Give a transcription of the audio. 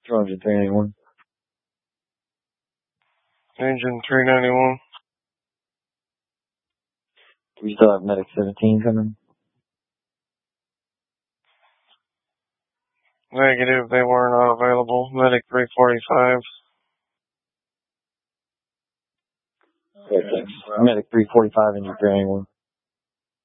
Engine 391. Engine 391. We still have Medic 17 coming. Negative, they were not available. Medic 345. Okay, thanks. Medic 345, Engine 391.